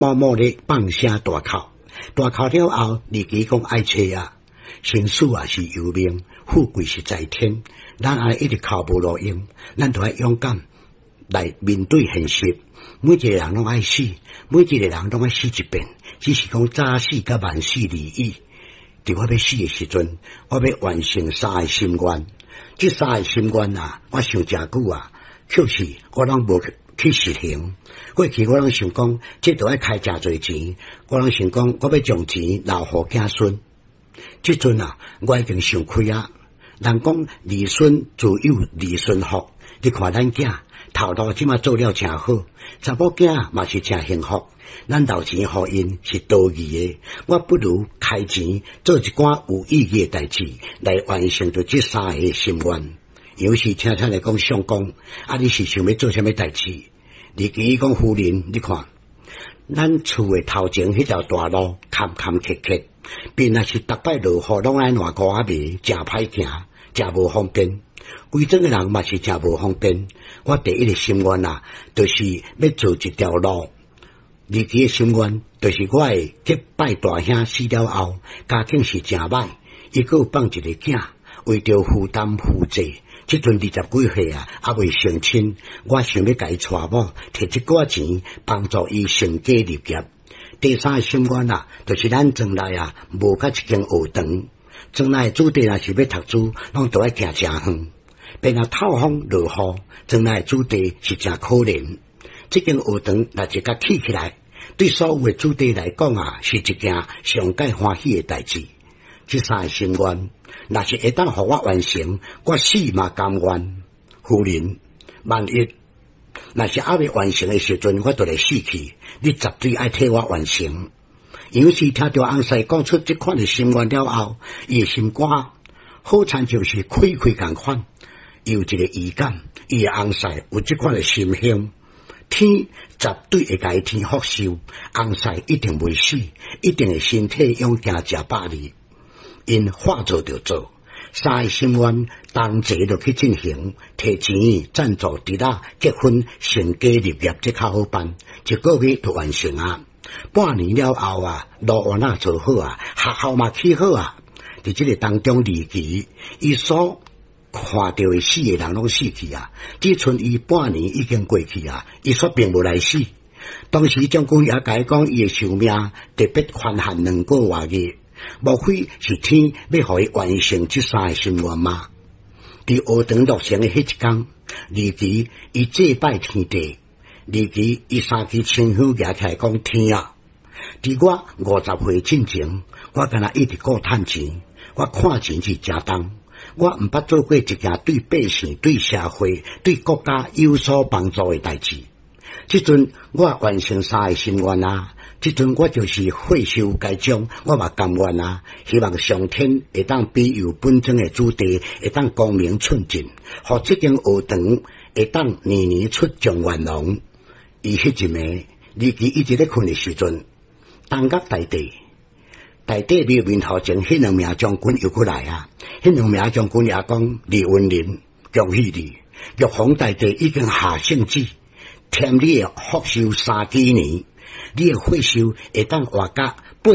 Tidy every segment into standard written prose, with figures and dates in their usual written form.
默默地放声大哭。大哭了后，李琦讲爱车啊，生死啊是由命，富贵是在天。咱安尼一直哭无路用，咱就要勇敢来面对现实。每一个人拢爱死，每一个人拢爱死一遍，只是讲早死甲晚死而已。伫我要死的时阵，我要完成三个心愿。这三个心愿啊，我想真久啊，可是我拢无去实行。过去我拢想讲，这都要开真侪钱，我拢想讲，我要将钱留互子孙。即阵啊，我已经想开啊。人讲儿孙自有儿孙福，你看咱囝头路即马做了真好，查某囝嘛是真幸福。咱留钱互因是多余的，我不如开钱做一寡有意义的代志，来完成着这三个心愿。有时听来讲相公，啊，你是想要做什么代志？李琦讲夫人，你看，咱厝的头前迄条大路坎坎坷坷，边若是逐摆落雨，拢爱烂裤仔迷，真歹行，真无方便。规整个人嘛是真无方便。我第一个心愿啊，就是要做一条路。李琦的心愿，就是我的结拜大兄死了后，家境是真歹，伊还有放一个囝，为着负担负债。即阵20几岁啊，还未成亲，我想要甲伊娶某，摕一寡钱帮助伊成家立业。第三个心愿啊，就是咱将来啊，无甲一间学堂，将来子弟若是要读书，拢都要行真远，变啊透风落雨，将来子弟是真可怜。这间学堂若一甲起起来，对所有的子弟来讲啊，是一件上界欢喜的代志。这三个心愿，若是会当互我完成，我死嘛甘愿。夫人，万一若是还未完成的时阵，我就来死去，你绝对爱替我完成。有时听到翁婿讲出这款的心愿了后，伊的心肝好像就是开开共款，有一个预感，伊的翁婿有这款的心胸。天绝对会甲伊天福寿，翁婿一定袂死，一定会身体勇健食百里。因话做就做，三个心愿同齐就去进行，摕钱赞助伫啦结婚成家立业，这较好办，一个月就完成啊。半年了后啊，路完啊做好啊，学校嘛起好啊。伫这个当中，李琦伊所看到的死的人拢死去啊，只剩伊半年已经过去啊，伊说并无来死。当时将军也甲伊讲，伊的寿命特别宽限2个多月。莫非是天要互伊完成这三个心愿吗？伫学堂落成的迄一天，李琦伊祭拜天地，李琦伊三支青香举起来讲天啊！伫我50岁进前，我敢若一直顾趁钱，我看钱是真重，我毋捌做过一件对百姓、对社会、对国家有所帮助的代志。即阵我完成三个心愿啊！即阵我就是血寿该终，我嘛甘愿啊！希望上天会当庇佑本庄的子弟，会当光明寸进，互这间学堂会当年年出状元郎。伊迄一暝，李琦一直咧困的时阵，东角大地庙面头前，迄2名将军又过来啊！迄2名将军也讲：李文林，恭喜你，玉皇大帝已经下圣旨，添你的福寿3几年。你的血寿会当活到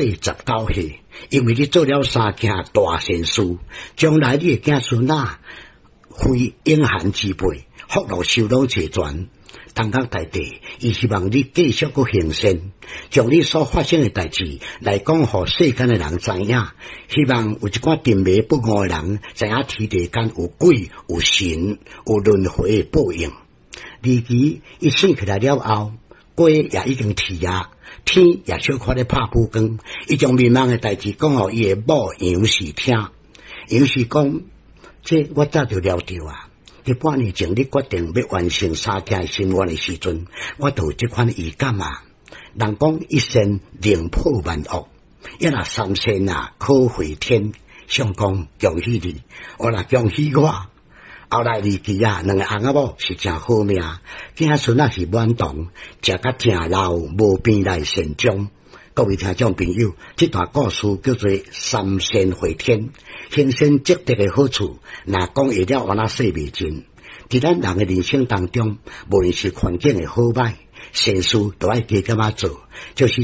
89岁，因为你做了3件大善事，将来你的子孙啊，非永恒之辈，福禄寿禄齐全。东角大帝，伊希望你继续个行善，将你所发生的代志来讲，互世间的人知影。希望有一寡定迷不悟的人知影天地间有鬼、有神、有轮回的报应。李琦伊醒起来了后，鸡也已经啼啊，天也小可咧拍蒲光，伊将迷茫的代志讲互伊的某杨氏听。杨氏讲：这我早就了着啊！伫半年前，你决定要完成3件心愿的时阵，我就有这款预感啊。人讲一善令破万恶，一若3善啊，可回天。相公恭喜你，我若恭喜我。后来李琦啊，2个翁仔某是真好命，子孙啊是满堂，食甲正老，无边来善终。各位听众朋友，这段故事叫做3善回天，行善积德的好处，若讲会了，我那说未尽。伫咱人的人生当中，无论是环境的好歹， 善事都爱加减做，就是